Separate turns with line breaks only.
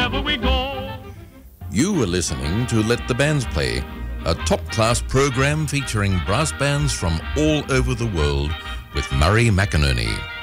wherever we go.
You were listening to Let the Bands Play, a top-class program featuring brass bands from all over the world with Murray McInerney.